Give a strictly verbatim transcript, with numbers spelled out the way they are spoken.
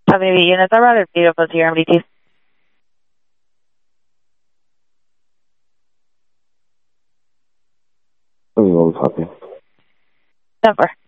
seventy units. I'd rather beat up with your M D Ts. Let me go copy. Number.